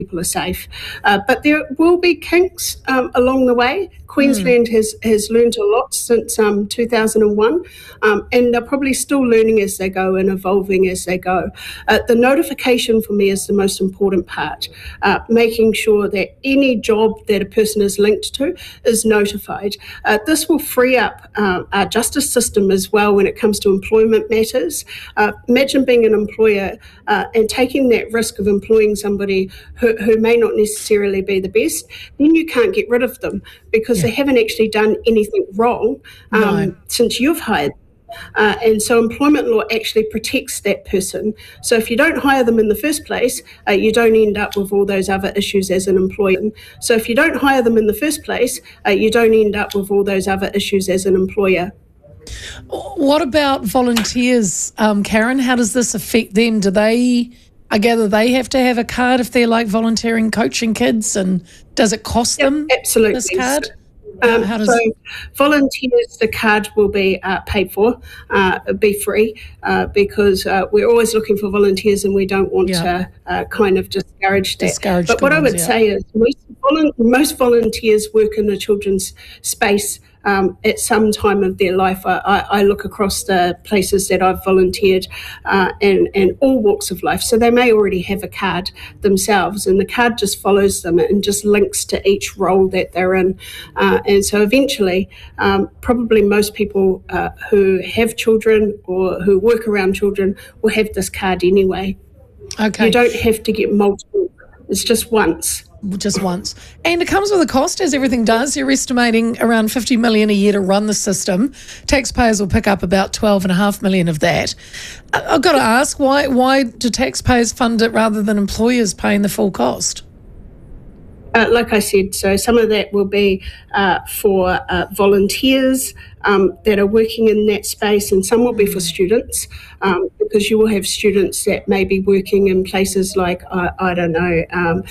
people are safe. But there will be kinks along the way. Queensland has learned a lot since 2001, and they're probably still learning as they go and evolving as they go. The notification for me is the most important part, making sure that any job that a person is linked to is notified. This will free up our justice system as well when it comes to employment matters. Imagine being an employer and taking that risk of employing somebody who may not necessarily be the best. Then you can't get rid of them because they haven't actually done anything wrong since you've hired them. And so employment law actually protects that person. So if you don't hire them in the first place, you don't end up with all those other issues as an employer. So if you don't hire them in the first place, you don't end up with all those other issues as an employer. What about volunteers, Karen? How does this affect them? I gather they have to have a card if they're like volunteering, coaching kids, and does it cost them absolutely this card? So volunteers, the card will be paid for, be free, because we're always looking for volunteers and we don't want to kind of discourage that. But what I would say is most volunteers work in the children's space at some time of their life. I look across the places that I've volunteered and all walks of life. So they may already have a card themselves, and the card just follows them and just links to each role that they're in. And so eventually, probably most people who have children or who work around children will have this card anyway. Okay. You don't have to get multiple. It's just once. Just once. And it comes with a cost, as everything does. You're estimating around $50 million a year to run the system. Taxpayers will pick up about $12.5 million of that. I've got to ask, why do taxpayers fund it rather than employers paying the full cost? Like I said, so some of that will be for volunteers that are working in that space, and some will be for students, because you will have students that may be working in places like, I don't know,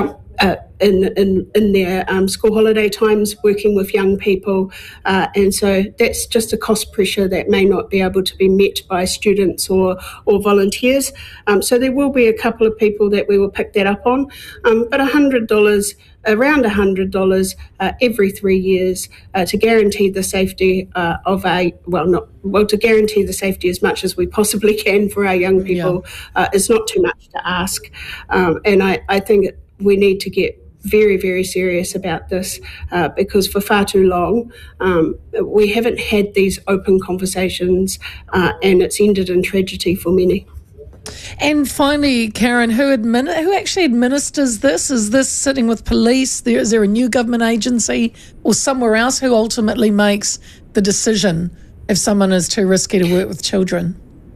in their school holiday times, working with young people, and so that's just a cost pressure that may not be able to be met by students or volunteers. So there will be a couple of people that we will pick that up on, but $100, around $100 every 3 years to guarantee the safety of to guarantee the safety as much as we possibly can for our young people is not too much to ask, and I think we need to get very, very serious about this because for far too long we haven't had these open conversations and it's ended in tragedy for many. And finally, Karen, who actually administers this? Is this sitting with police? Is there a new government agency or somewhere else who ultimately makes the decision if someone is too risky to work with children?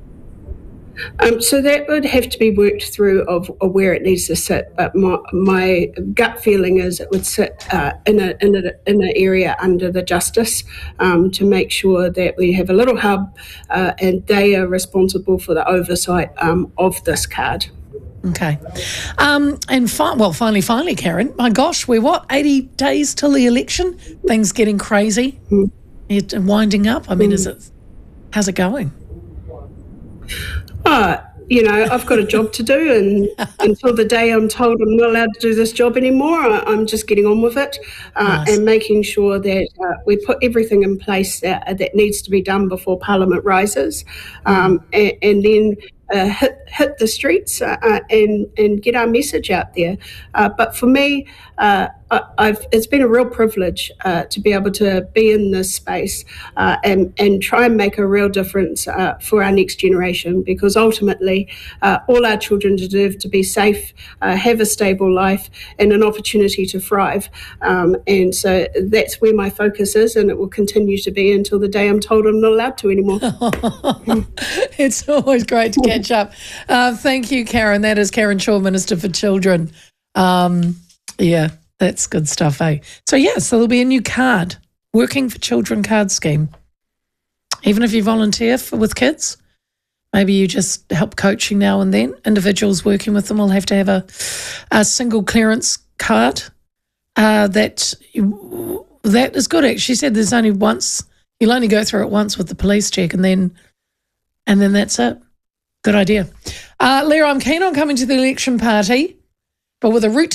So that would have to be worked through of where it needs to sit. But my gut feeling is it would sit in an area under the Justice to make sure that we have a little hub and they are responsible for the oversight of this card. Okay. And finally, Karen, my gosh, we're 80 days till the election? Things getting crazy? It's winding up? I mean, how's it going? I've got a job to do, and until the day I'm told I'm not allowed to do this job anymore, I'm just getting on with it and making sure that we put everything in place that needs to be done before Parliament rises, and then hit the streets and get our message out there. But for me, it's been a real privilege to be able to be in this space and try and make a real difference for our next generation, because ultimately all our children deserve to be safe, have a stable life and an opportunity to thrive. And so that's where my focus is, and it will continue to be until the day I'm told I'm not allowed to anymore. It's always great to catch up. Thank you, Karen. That is Karen Shaw, Minister for Children. That's good stuff, eh? So there'll be a new card, Working for Children card scheme. Even if you volunteer with kids, maybe you just help coaching now and then. Individuals working with them will have to have a single clearance card. That is good. She said there's only once, you'll only go through it once with the police check, and then that's it. Good idea. Leah, I'm keen on coming to the election party. But with a route